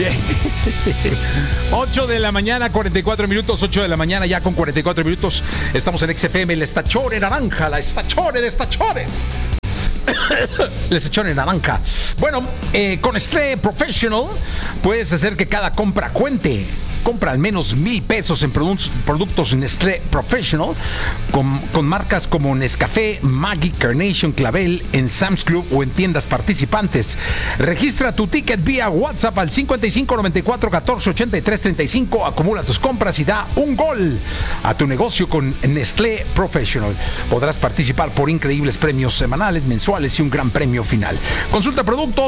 8 de la mañana, 44 minutos. 8 de la mañana ya con 44 minutos. Estamos en XFM, el estachore naranja, la estachore de estachores. Les echó en naranja. Bueno, con Nestlé Professional puedes hacer que cada compra cuente. Compra al menos $1,000 en productos Nestlé Professional con marcas como Nescafé, Maggi, Carnation, Clavel en Sam's Club o en tiendas participantes. Registra tu ticket vía WhatsApp al 55 94 14 83 35. Acumula tus compras y da un gol a tu negocio con Nestlé Professional. Podrás participar por increíbles premios semanales, mensuales y un gran premio final. Consulta productos